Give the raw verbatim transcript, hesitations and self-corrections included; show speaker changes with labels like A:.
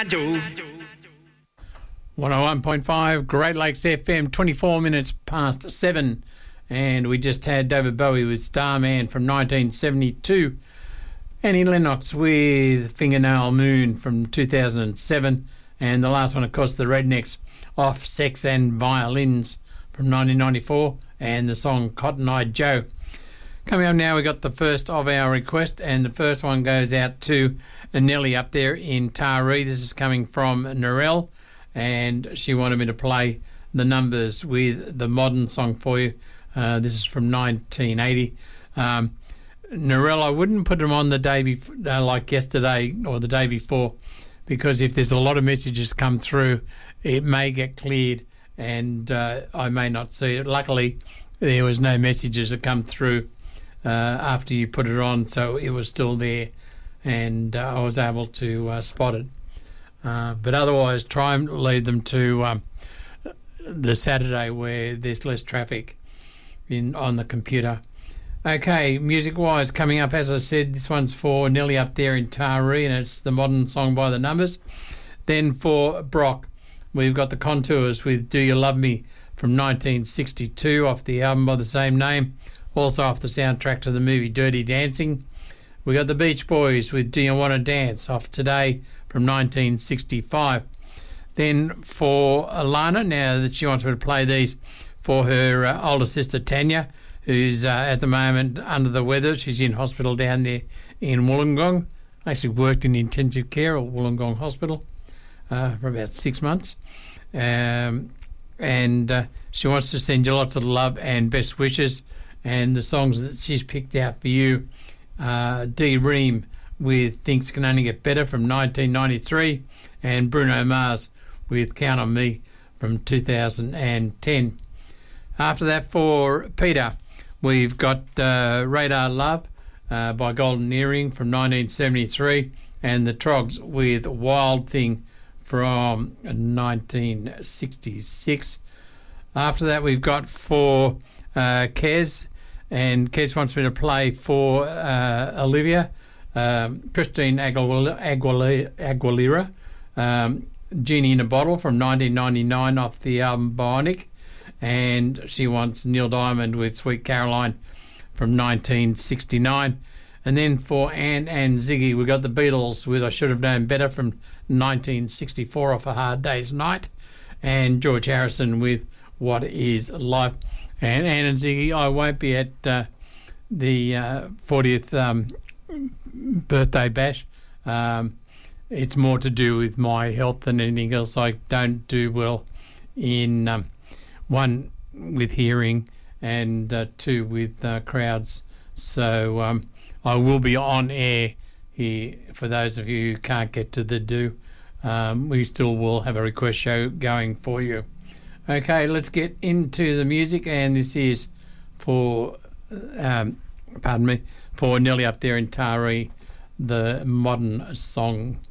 A: one oh one point five Great Lakes F M, twenty-four minutes past seven, and we just had David Bowie with Starman from nineteen seventy-two, Annie Lennox with Fingernail Moon from two thousand seven, and the last one, of course, the Rednecks off Sex and Violins from nineteen ninety-four, and the song Cotton Eye Joe. Coming up now, we got the first of our request, and the first one goes out to Nelly up there in Taree. This is coming from Narelle, and she wanted me to play the numbers with the modern song for you. Uh, this is from nineteen eighty. Um, Narelle, I wouldn't put them on the day before, uh, like yesterday or the day before, because if there's a lot of messages come through, it may get cleared, and uh, I may not see it. Luckily, there was no messages that come through uh, after you put it on, so it was still there, and uh, I was able to uh, spot it. Uh, but otherwise, try and lead them to um, the Saturday where there's less traffic in on the computer. Okay, music-wise, coming up, as I said, this one's for Nelly up there in Taree, and it's the modern song by the numbers. Then for Brock, we've got the Contours with Do You Love Me from nineteen sixty-two off the album by the same name, also off the soundtrack to the movie Dirty Dancing. We got the Beach Boys with Do You Want to Dance off Today from nineteen sixty-five. Then for Alana, now that she wants me to play these for her uh, older sister Tanya, who's uh, at the moment under the weather. She's in hospital down there in Wollongong. I actually worked in intensive care at Wollongong Hospital uh, for about six months. Um, and uh, she wants to send you lots of love and best wishes. And the songs that she's picked out for you, uh, Dee Ream with Things Can Only Get Better from nineteen ninety-three, and Bruno Mars with Count on Me from two thousand ten. After that, for Peter, we've got uh, Radar Love uh, by Golden Earring from nineteen seventy-three, and the Trogs with Wild Thing from nineteen sixty-six. After that, we've got for uh, Kez, and Kez wants me to play for uh, Olivia, um, Christine Aguilera, Aguilera, Aguilera um, Genie in a Bottle from nineteen ninety-nine off the album Bionic, and she wants Neil Diamond with Sweet Caroline from nineteen sixty-nine. And then for Anne and Ziggy, we got the Beatles with I Should Have Known Better from nineteen sixty-four off A Hard Day's Night, and George Harrison with What Is Life. And Anne and Ziggy, I won't be at uh, the uh, fortieth um, birthday bash. Um, it's more to do with my health than anything else. I don't do well in... Um, one, with hearing, and uh, two, with uh, crowds. So um, I will be on air here for those of you who can't get to the do. Um, we still will have a request show going for you. Okay, let's get into the music, and this is for, um, pardon me, for Nelly up there in Taree, the modern song.